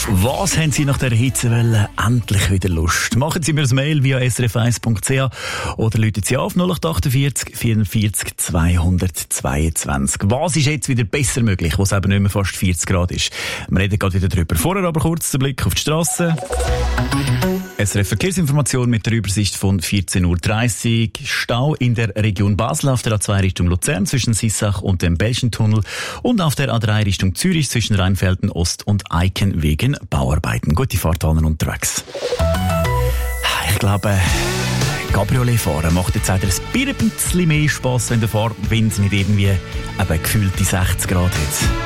Was haben Sie nach der Hitzewelle endlich wieder Lust? Machen Sie mir ein Mail via srf1.ch oder rufen Sie auf 0848 44 222. Was ist jetzt wieder besser möglich, wo es eben nicht mehr fast 40 Grad ist? Wir reden gerade wieder drüber. Vorher aber kurz der Blick auf die Straße. SRF Verkehrsinformation mit der Übersicht von 14.30 Uhr. Stau in der Region Basel auf der A2 Richtung Luzern zwischen Sissach und dem Belchentunnel und auf der A3 Richtung Zürich zwischen Rheinfelden Ost und Eiken wegen Bauarbeiten. Gute Fahrt allen unterwegs. Ich glaube, Cabriolet fahren macht jetzt auch ein bisschen mehr Spass, wenn der Fahrtwind nicht irgendwie gefühlte 60 Grad hat.